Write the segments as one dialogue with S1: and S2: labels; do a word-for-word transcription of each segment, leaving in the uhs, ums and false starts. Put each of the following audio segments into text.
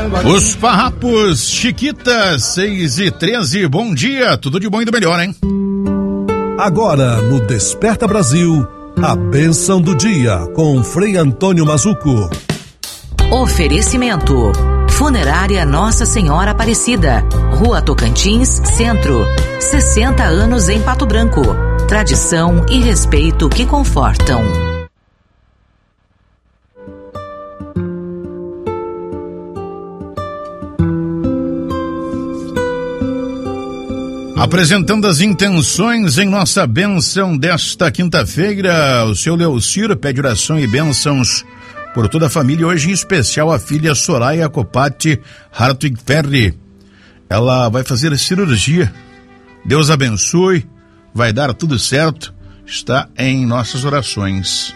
S1: Os farrapos Chiquitas, seis e treze, bom dia, tudo de bom e do melhor, hein?
S2: Agora, no Desperta Brasil, a bênção do dia, com Frei Antônio Mazuco.
S3: Oferecimento: Funerária Nossa Senhora Aparecida, Rua Tocantins, Centro. sessenta anos em Pato Branco. Tradição e respeito que confortam.
S1: Apresentando as intenções em nossa bênção desta quinta-feira, o seu Leociro pede oração e bênçãos por toda a família, hoje em especial a filha Soraya Copati Hartwig Ferri. Ela vai fazer cirurgia. Deus abençoe, vai dar tudo certo, está em nossas orações.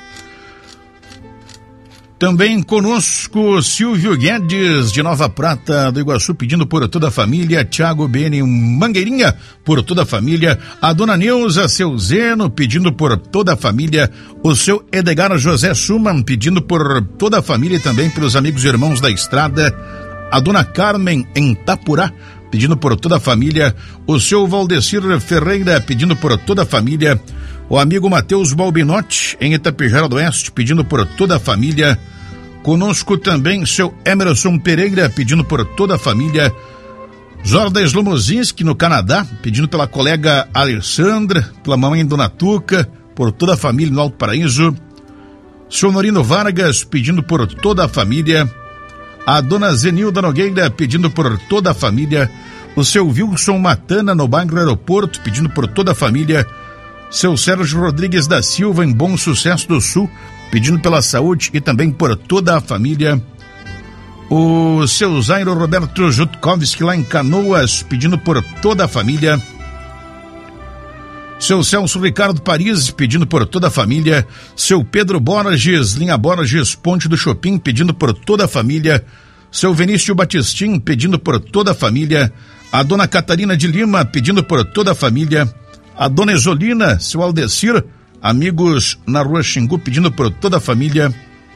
S1: Também conosco Silvio Guedes, de Nova Prata do Iguaçu, pedindo por toda a família. Tiago Beni Mangueirinha, por toda a família. A dona Neuza Seu Zeno, pedindo por toda a família. O seu Edgar José Schumann, pedindo por toda a família e também pelos amigos e irmãos da estrada. A dona Carmen em Tapurá, pedindo por toda a família. O seu Valdecir Ferreira, pedindo por toda a família. O amigo Matheus Balbinotti, em Itapejara do Oeste, pedindo por toda a família. Conosco também seu Emerson Pereira, pedindo por toda a família. Jorda Slomozinski, no Canadá, pedindo pela colega Alessandra, pela mamãe Dona Tuca, por toda a família no Alto Paraíso. Seu Norino Vargas, pedindo por toda a família. A dona Zenilda Nogueira, pedindo por toda a família. O seu Wilson Matana, no bairro Aeroporto, pedindo por toda a família. Seu Sérgio Rodrigues da Silva, em Bom Sucesso do Sul, pedindo pela saúde e também por toda a família. O seu Zairo Roberto Jutkovski, lá em Canoas, pedindo por toda a família. Seu Celso Ricardo Paris, pedindo por toda a família. Seu Pedro Borges, linha Borges, Ponte do Chopin, pedindo por toda a família. Seu Vinícius Batistin, pedindo por toda a família. A dona Catarina de Lima, pedindo por toda a família. A dona Isolina, seu Aldecir, amigos na Rua Xingu, pedindo por toda a família.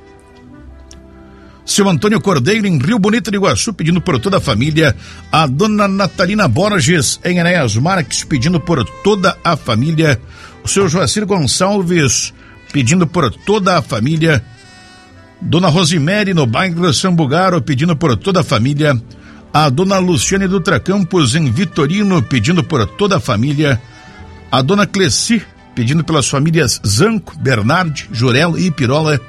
S1: Seu Antônio Cordeiro, em Rio Bonito de Iguaçu, pedindo por toda a família. A dona Natalina Borges, em Enéas Marques, pedindo por toda a família. O seu Joacir Gonçalves, pedindo por toda a família. Dona Rosimere, no bairro Sambugaro, pedindo por toda a família. A dona Luciane Dutra Campos, em Vitorino, pedindo por toda a família. A dona Cleci, pedindo pelas famílias Zanco, Bernardi, Jurel e Pirola.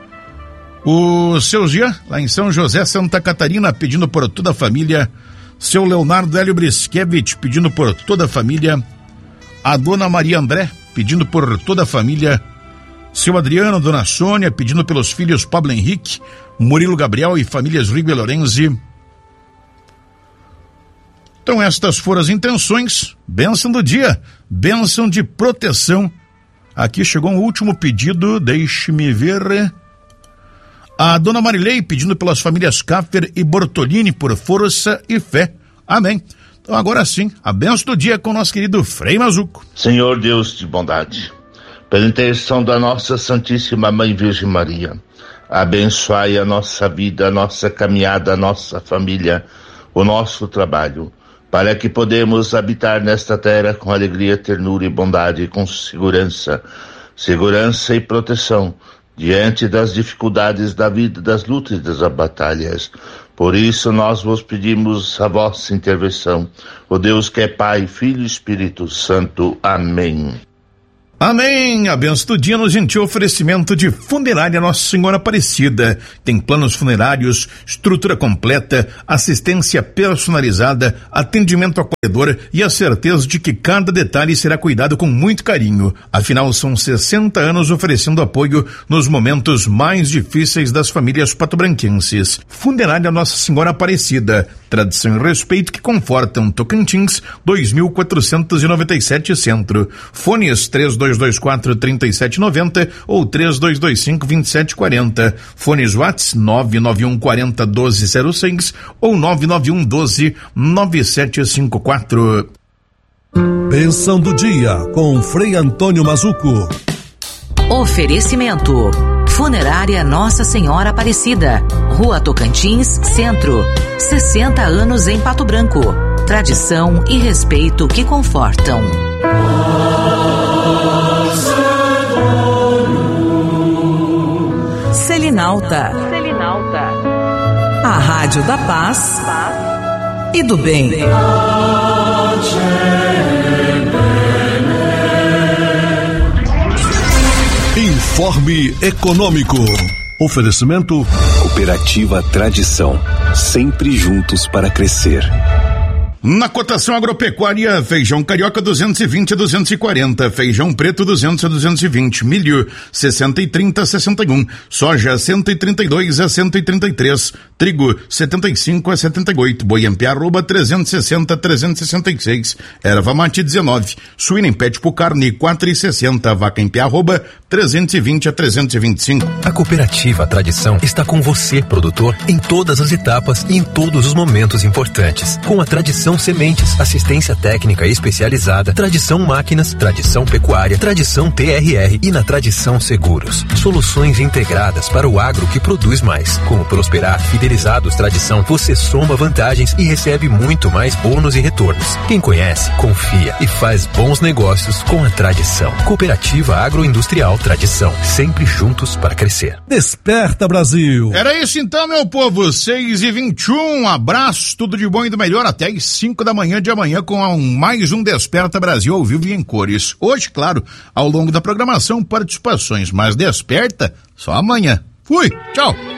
S1: O seu Jean, lá em São José, Santa Catarina, pedindo por toda a família. Seu Leonardo Hélio Briskevich, pedindo por toda a família. A dona Maria André, pedindo por toda a família. Seu Adriano, dona Sônia, pedindo pelos filhos Pablo Henrique, Murilo Gabriel e famílias Rigo e Lorenzi. Então estas foram as intenções, bênção do dia, bênção de proteção. Aqui chegou um último pedido, deixe-me ver. A dona Marilei pedindo pelas famílias Kaffer e Bortolini por força e fé. Amém. Então agora sim, a bênção do dia com o nosso querido Frei Mazuco.
S4: Senhor Deus de bondade, pela intercessão da nossa Santíssima Mãe Virgem Maria, abençoai a nossa vida, a nossa caminhada, a nossa família, o nosso trabalho, para que podemos habitar nesta terra com alegria, ternura e bondade, com segurança, segurança e proteção, diante das dificuldades da vida, das lutas e das batalhas. Por isso nós vos pedimos a vossa intervenção, o Deus que é Pai, Filho e Espírito Santo. Amém.
S1: Amém! A bênção do dia no gentil oferecimento de Funerária Nossa Senhora Aparecida. Tem planos funerários, estrutura completa, assistência personalizada, atendimento acolhedor e a certeza de que cada detalhe será cuidado com muito carinho. Afinal, são sessenta anos oferecendo apoio nos momentos mais difíceis das famílias patobranquenses. Funerária Nossa Senhora Aparecida. Tradição e respeito que confortam. Tocantins, dois mil quatrocentos e noventa e sete Centro. Fones três dois dois quatro, três sete nove zero ou três dois dois cinco, dois sete quatro zero. Fones WhatsApp nove nove um quatro zero, um dois zero seis ou nove nove um um dois, nove sete cinco quatro.
S2: Bênção do dia com Frei Antônio Mazuco.
S3: Oferecimento: Funerária Nossa Senhora Aparecida, Rua Tocantins, Centro. sessenta anos em Pato Branco. Tradição e respeito que confortam. Selinalta. Selinalta. A Rádio da Paz, Paz. E do Bem.
S2: Informe Econômico. Oferecimento
S5: Cooperativa Tradição, sempre juntos para crescer.
S1: Na cotação agropecuária, feijão carioca duzentos e vinte a duzentos e quarenta, feijão preto duzentos a duzentos e vinte, milho sessenta e trinta a sessenta e um, soja cento e trinta e dois a cento e trinta e três, trigo setenta e cinco a setenta e oito, boi em pé arroba trezentos e sessenta a trezentos e sessenta e seis, erva mate dezenove, suína em pé tipo carne quatro e sessenta, vaca em pé arroba trezentos e vinte a trezentos e vinte e cinco.
S6: A Cooperativa Tradição está com você, produtor, em todas as etapas e em todos os momentos importantes. Com a Tradição Sementes, assistência técnica especializada, Tradição Máquinas, Tradição Pecuária, Tradição T R R e na Tradição Seguros. Soluções integradas para o agro que produz mais. Com o Prosperar Fidelizados Tradição, você soma vantagens e recebe muito mais bônus e retornos. Quem conhece, confia e faz bons negócios com a Tradição. Cooperativa Agroindustrial Tradição, sempre juntos para crescer.
S2: Desperta Brasil.
S1: Era isso então, meu povo, seis e vinte e um, um abraço, tudo de bom e do melhor até as cinco da manhã de amanhã com um, mais um Desperta Brasil ao vivo e em cores. Hoje, claro, ao longo da programação, participações, mas Desperta só amanhã. Fui, tchau.